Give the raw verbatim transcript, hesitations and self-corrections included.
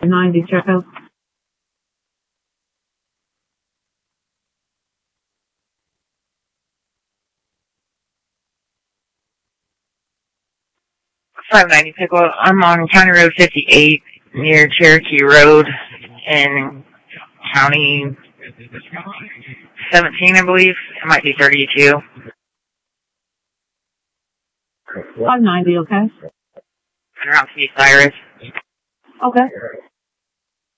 ninety, check out. five ninety Pickle. I'm on County Road fifty-eight near Cherokee Road in County seventeen, I believe. It might be thirty-two. five ninety, okay? Around City Cyrus. Okay.